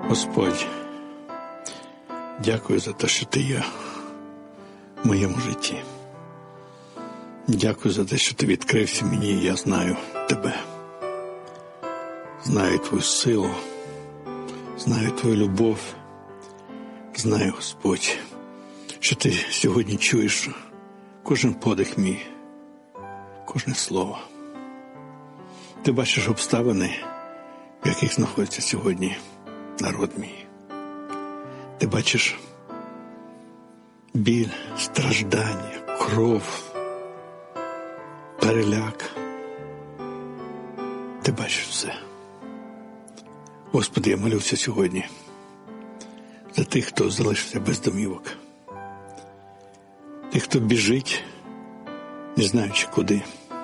Господь, дякую за те, що Ти є в моєму житті. Дякую за те, що Ти відкрився мені, і я знаю Тебе. Знаю Твою силу, знаю Твою любов, знаю, Господь, що Ти сьогодні чуєш кожен подих мій, кожне слово. Ти бачиш обставини, в яких знаходиться сьогодні народ мій. Ти бачиш біль, страждання, кров, переляк. Ти бачиш все. Господи, я молюся сьогодні за тих, хто залишився без домівок. Тих, хто біжить, не знаючи куди.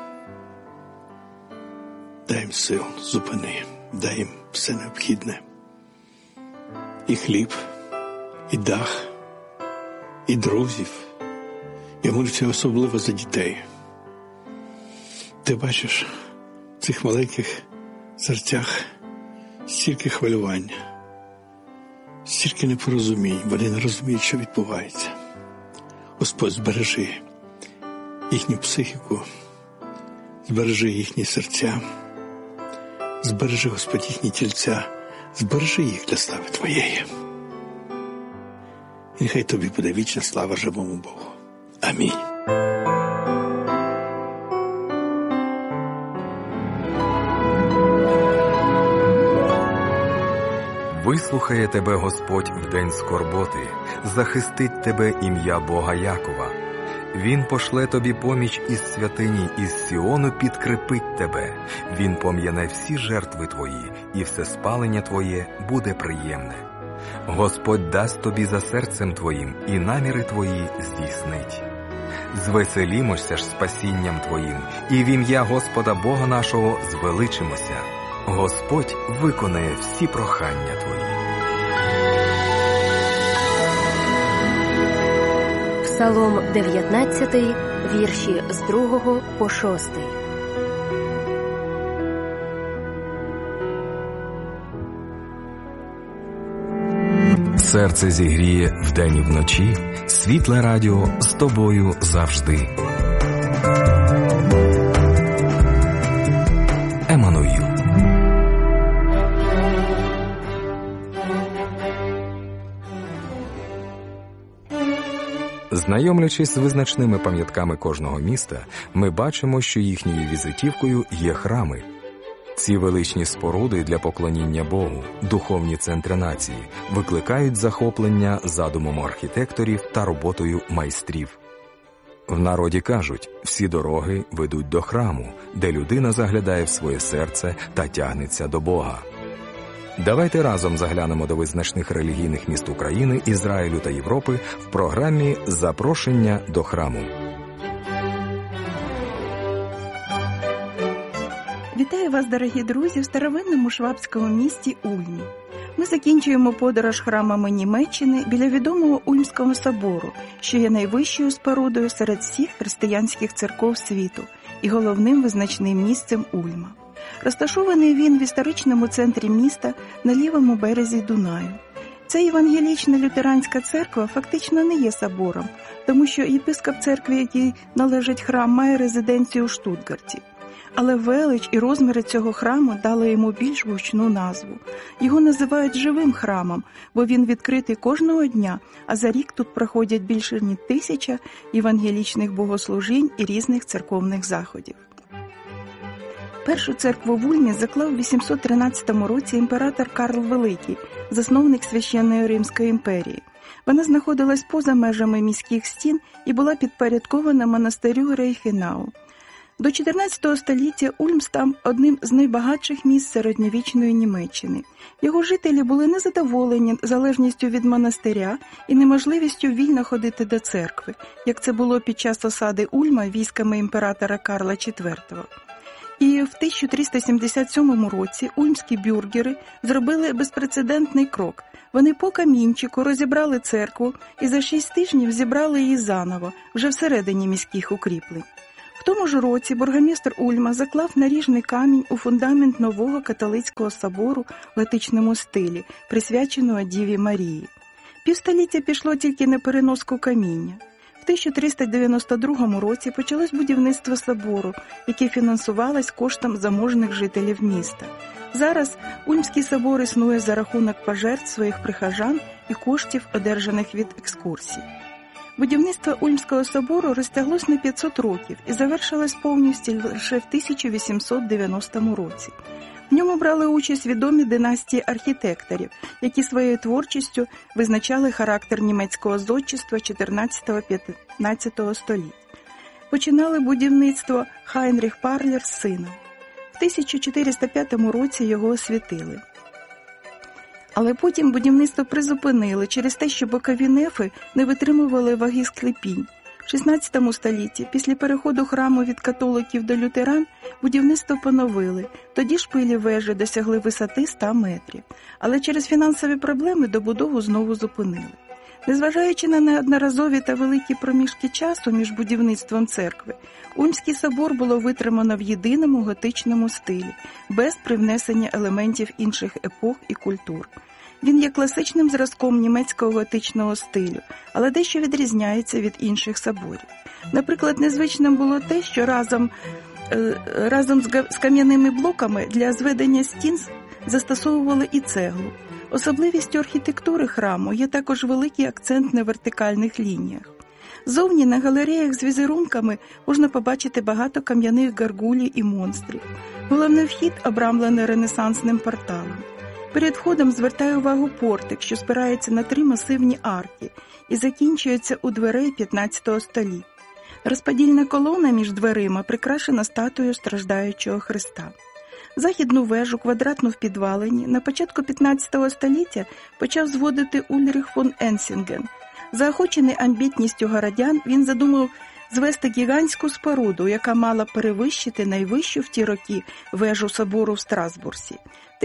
Дай їм сил, зупини, дай їм все необхідне. І хліб, і дах, і друзів. Я молюся особливо за дітей. Ти бачиш в цих маленьких серцях стільки хвилювання, стільки непорозумінь, вони не розуміють, що відбувається. Господь, збережи їхню психіку, збережи їхні серця, збережи, Господь, їхні тільця, збережи їх для слави Твоєї. І нехай Тобі буде вічна слава живому Богу. Амінь. Вислухає тебе Господь в день скорботи, захистить тебе ім'я Бога Якова. Він пошле тобі поміч із святині, із Сіону підкріпить тебе. Він пом'яне всі жертви твої, і все спалення твоє буде приємне. Господь дасть тобі за серцем твоїм, і наміри твої здійснить. Звеселімося ж спасінням твоїм, і в ім'я Господа Бога нашого звеличимося. Господь виконає всі прохання твої. Псалом 19, вірші з 2 по 6. Серце зігріє вдень і вночі, світле радіо з тобою завжди. Еммануїл. Знайомлячись з визначними пам'ятками кожного міста, ми бачимо, що їхньою візитівкою є храми. Ці величні споруди для поклоніння Богу, духовні центри нації, викликають захоплення задумом архітекторів та роботою майстрів. В народі кажуть, всі дороги ведуть до храму, де людина заглядає в своє серце та тягнеться до Бога. Давайте разом заглянемо до визначних релігійних міст України, Ізраїлю та Європи в програмі «Запрошення до храму». Вітаю вас, дорогі друзі, в старовинному швабському місті Ульмі. Ми закінчуємо подорож храмами Німеччини біля відомого Ульмського собору, що є найвищою спорудою серед всіх християнських церков світу і головним визначним місцем Ульма. Розташований він в історичному центрі міста на лівому березі Дунаю. Ця євангелічна лютеранська церква фактично не є собором, тому що єпископ церкви, якій належить храм, має резиденцію у Штутгарті. Але велич і розміри цього храму дали йому більш гучну назву. Його називають живим храмом, бо він відкритий кожного дня, а за рік тут проходять більше ніж 1000 євангелічних богослужінь і різних церковних заходів. Першу церкву в Ульмі заклав у 813 році імператор Карл Великий, засновник Священної Римської імперії. Вона знаходилась поза межами міських стін і була підпорядкована монастирю Рейхенау. До 14 століття Ульм став одним з найбагатших міст середньовічної Німеччини. Його жителі були незадоволені залежністю від монастиря і неможливістю вільно ходити до церкви, як це було під час осади Ульма військами імператора Карла IV. І в 1377 році ульмські бюргери зробили безпрецедентний крок. Вони по камінчику розібрали церкву і за 6 тижнів зібрали її заново, вже всередині міських укріплень. В тому ж році бургомістр Ульма заклав наріжний камінь у фундамент нового католицького собору в готичному стилі, присвяченого Діві Марії. Півстоліття пішло тільки на переноску каміння. В 1392 році почалось будівництво собору, яке фінансувалось коштом заможних жителів міста. Зараз Ульмський собор існує за рахунок пожертв своїх прихожан і коштів, одержаних від екскурсій. Будівництво Ульмського собору розтяглось на 500 років і завершилось повністю лише в 1890 році. В ньому брали участь відомі династії архітекторів, які своєю творчістю визначали характер німецького зодчества 14-15 століть. Починали будівництво Хайнріх Парлер з сином. В 1405 році його освятили. Але потім будівництво призупинили через те, що бокові нефи не витримували ваги склепінь. В 16 столітті, після переходу храму від католиків до лютеран, будівництво поновили. Тоді шпилі вежі досягли висоти 100 метрів. Але через фінансові проблеми добудову знову зупинили. Незважаючи на неодноразові та великі проміжки часу між будівництвом церкви, Ульмський собор було витримано в єдиному готичному стилі, без привнесення елементів інших епох і культур. Він є класичним зразком німецького готичного стилю, але дещо відрізняється від інших соборів. Наприклад, незвичним було те, що разом з кам'яними блоками для зведення стін застосовували і цеглу. Особливістю архітектури храму є також великий акцент на вертикальних лініях. Зовні на галереях з візерунками можна побачити багато кам'яних гаргулій і монстрів. Головний вхід обрамлений ренесансним порталом. Перед входом звертає увагу портик, що спирається на 3 масивні арки і закінчується у дверей 15 століття. Розподільна колона між дверима прикрашена статуєю страждаючого Христа. Західну вежу, квадратну в підвалині, на початку 15 століття почав зводити Ульріх фон Енсінген. Заохочений амбітністю городян, він задумав звести гігантську споруду, яка мала перевищити найвищу в ті роки вежу собору в Страсбурзі. В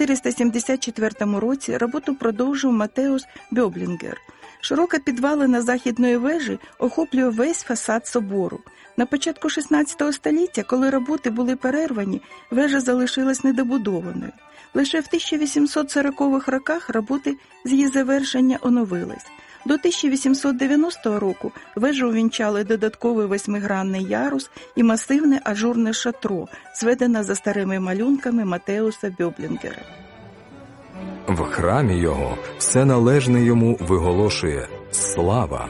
1474 році роботу продовжив Матеус Бьоблінгер. Широка підвалина західної вежі охоплює весь фасад собору. На початку 16 століття, коли роботи були перервані, вежа залишилась недобудованою. Лише в 1840-х роках роботи з її завершення оновились. До 1890 року вежу увінчали додатковий 8-гранний ярус і масивне ажурне шатро, зведене за старими малюнками Матеуса Бьоблінгера. В храмі його все належне йому виголошує «Слава».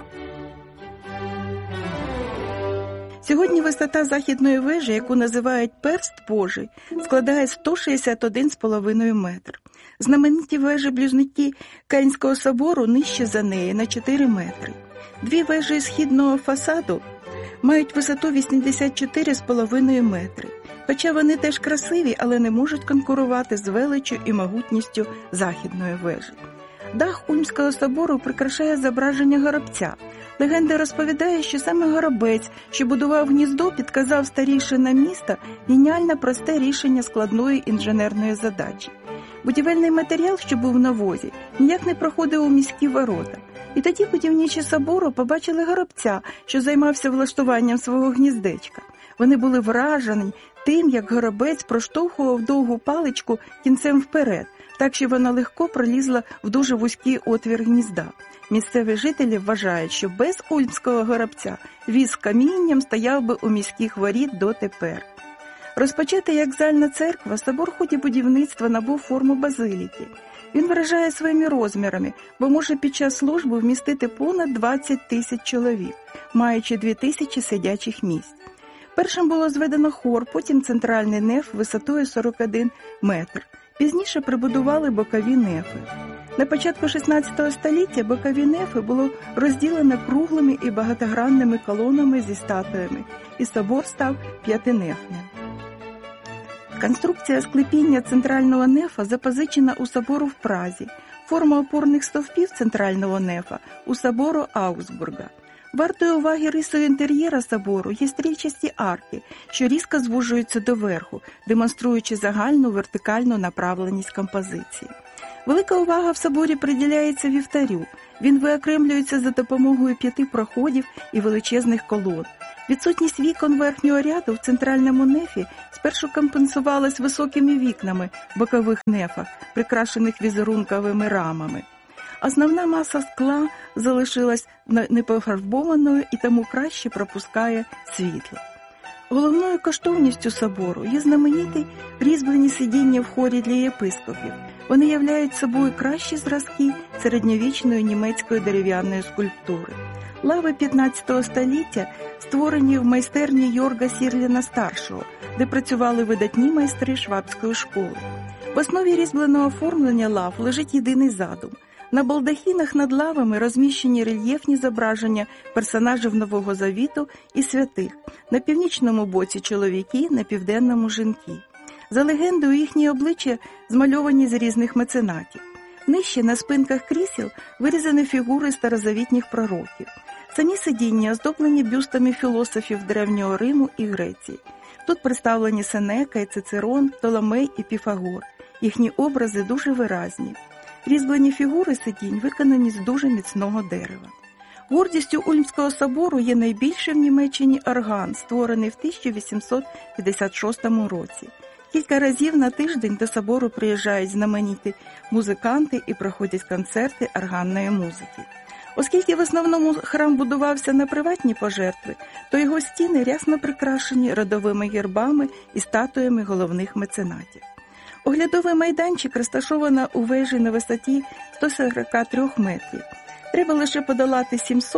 Сьогодні висота західної вежі, яку називають «Перст Божий», складає 161,5 метр. Знамениті вежі-близнюки Кельнського собору нижче за неї на 4 метри. 2 вежі східного фасаду мають висоту 84,5 метри. Хоча вони теж красиві, але не можуть конкурувати з величчю і могутністю західної вежі. Дах Ульмського собору прикрашає зображення горобця. Легенда розповідає, що саме горобець, що будував гніздо, підказав старійшинам міста геніальне просте рішення складної інженерної задачі. Будівельний матеріал, що був на возі, ніяк не проходив у міські ворота. І тоді будівничі собору побачили горобця, що займався влаштуванням свого гніздечка. Вони були вражені тим, як горобець проштовхував довгу паличку кінцем вперед, так що вона легко пролізла в дуже вузький отвір гнізда. Місцеві жителі вважають, що без ульмського горобця віз з камінням стояв би у міських воріт дотепер. Розпочатий як зальна церква, собор в ході будівництва набув форму базиліки. Він вражає своїми розмірами, бо може під час служби вмістити понад 20 тисяч чоловік, маючи 2000 сидячих місць. Першим було зведено хор, потім центральний неф висотою 41 метр. Пізніше прибудували бокові нефи. На початку 16 століття бокові нефи було розділено круглими і багатогранними колонами зі статуями, і собор став п'ятинефним. Конструкція склепіння центрального нефа запозичена у собору в Празі, форма опорних стовпів центрального нефа у собору Аугсбурга. Вартою уваги рисою інтер'єра собору є стрільчасті арки, що різко звужуються доверху, демонструючи загальну вертикальну направленість композиції. Велика увага в соборі приділяється вівтарю. Він виокремлюється за допомогою 5 проходів і величезних колон. Відсутність вікон верхнього ряду в центральному нефі спершу компенсувалась високими вікнами в бокових нефах, прикрашених візерунковими рамами. Основна маса скла залишилась непофарбованою і тому краще пропускає світло. Головною коштовністю собору є знамениті різьблені сидіння в хорі для єпископів. Вони являють собою кращі зразки середньовічної німецької дерев'яної скульптури. Лави 15 століття створені в майстерні Йорга Сірліна-старшого, де працювали видатні майстри швабської школи. В основі різьбленого оформлення лав лежить єдиний задум. На балдахінах над лавами розміщені рельєфні зображення персонажів Нового Завіту і святих. На північному боці чоловіки, на південному жінки. За легендою, їхні обличчя змальовані з різних меценатів. Нижче на спинках крісел вирізані фігури старозавітніх пророків. Самі сидіння оздоблені бюстами філософів Древнього Риму і Греції. Тут представлені Сенека і Цицерон, Птоломей і Піфагор. Їхні образи дуже виразні. Різьблені фігури сидінь виконані з дуже міцного дерева. Гордістю Ульмського собору є найбільший в Німеччині орган, створений в 1856 році. Кілька разів на тиждень до собору приїжджають знамениті музиканти і проходять концерти органної музики. Оскільки в основному храм будувався на приватні пожертви, то його стіни рясно прикрашені родовими гербами і статуями головних меценатів. Оглядовий майданчик розташовано у вежі на висоті 143 метрів. Треба лише подолати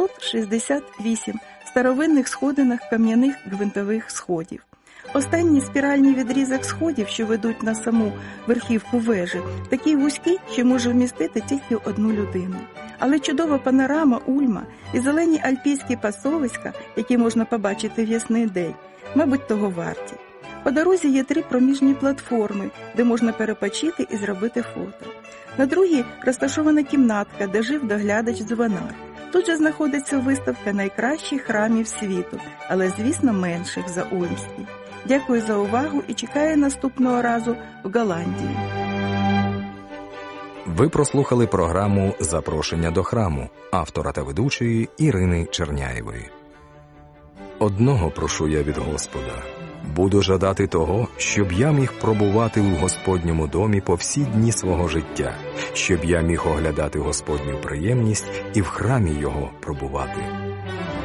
768 старовинних сходинок кам'яних гвинтових сходів. Останній спіральний відрізок сходів, що ведуть на саму верхівку вежі, такий вузький, що може вмістити тільки одну людину. Але чудова панорама Ульма і зелені альпійські пасовиська, які можна побачити в ясний день, мабуть, того варті. По дорозі є 3 проміжні платформи, де можна перепочити і зробити фото. На другій розташована кімнатка, де жив доглядач-звонар. Тут же знаходиться виставка найкращих храмів світу, але, звісно, менших за Ульмський. Дякую за увагу і чекаю наступного разу в Голландії. Ви прослухали програму «Запрошення до храму» автора та ведучої Ірини Черняєвої. Одного прошу я від Господа. Буду жадати того, щоб я міг пробувати у Господньому домі по всі дні свого життя, щоб я міг оглядати Господню приємність і в храмі Його пробувати.